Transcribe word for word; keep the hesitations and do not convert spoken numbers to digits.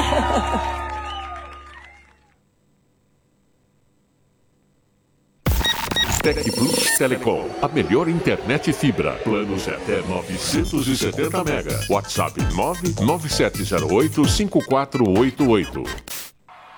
Tec Plus Telecom, a melhor internet fibra. Planos até novecentos e setenta mega. WhatsApp nove nove sete zero oito cinco quatro oito oito.